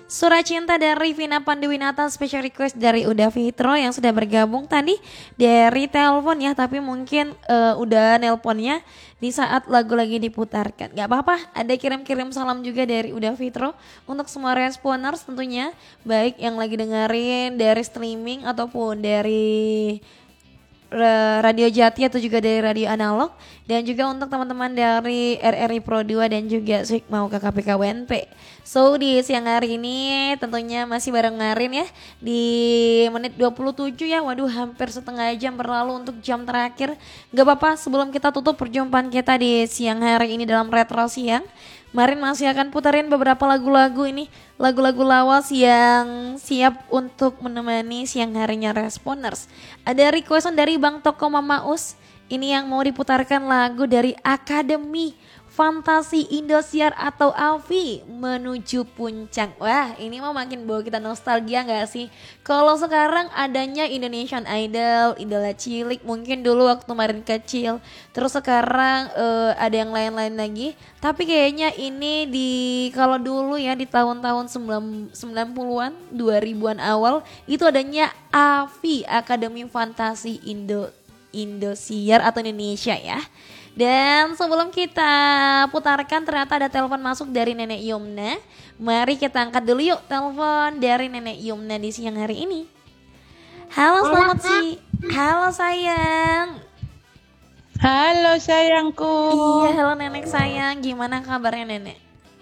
Surat cinta dari Vina Panduwinata, special request dari Uda Fitro yang sudah bergabung tadi dari telepon ya, tapi mungkin udah nelponnya di saat lagu lagi diputarkan. Gak apa-apa, ada kirim-kirim salam juga dari Uda Fitro untuk semua responers tentunya, baik yang lagi dengerin dari streaming ataupun dari Radio Jati atau juga dari radio analog, dan juga untuk teman-teman dari RRI Pro 2 dan juga Sigma KKPK WNP. So di siang hari ini tentunya masih bareng Marin ya di menit 27 ya. Waduh, hampir setengah jam berlalu untuk jam terakhir. Gak apa-apa, sebelum kita tutup perjumpaan kita di siang hari ini dalam Retro Siang, Marin masih akan putarin beberapa lagu-lagu ini, lagu-lagu lawas yang siap untuk menemani siang harinya responers. Ada requestan dari Bang Toko Mamaus, ini yang mau diputarkan lagu dari Akademi Fantasi Indosiar atau AFI, Menuju Puncak. Wah, ini mah makin bawa kita nostalgia gak sih? Kalau sekarang adanya Indonesian Idol, Idola Cilik mungkin dulu waktu Marin kecil. Terus sekarang ada yang lain-lain lagi. Tapi kayaknya ini kalau dulu ya di tahun-tahun 90-an, 2000-an awal itu adanya AFI, Akademi Fantasi Indosiar atau Indonesia ya. Dan sebelum kita putarkan ternyata ada telepon masuk dari Nenek Yumna. Mari kita angkat dulu yuk telepon dari Nenek Yumna di siang hari ini. Halo, selamat sih. Halo sayang. Halo sayangku. Iya, halo nenek sayang. Gimana kabarnya nenek?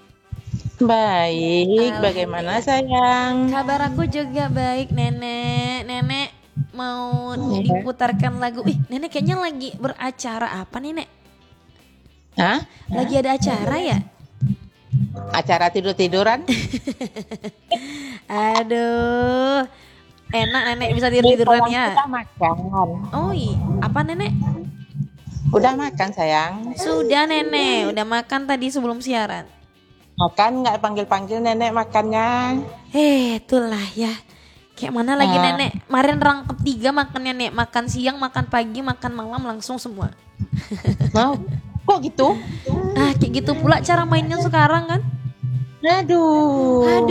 Baik, bagaimana sayang? Kabar aku juga baik nenek. Nenek mau diputarkan lagu. Nenek kayaknya lagi beracara apa nih nek? Hah? Lagi ada acara ya? Acara tidur-tiduran? Aduh, enak nenek bisa tidur-tiduran ya. Kita makan. Oh iya, apa nenek? Udah makan sayang? Sudah nenek, udah makan tadi sebelum siaran. Makan nggak panggil-panggil nenek makannya? Itulah ya. Kayak mana lagi nenek? Kemarin rangkep 3 makannya nek, makan siang, makan pagi, makan malam langsung semua. Mau? Kok gitu? Kayak gitu pula cara mainnya sekarang kan? Aduh.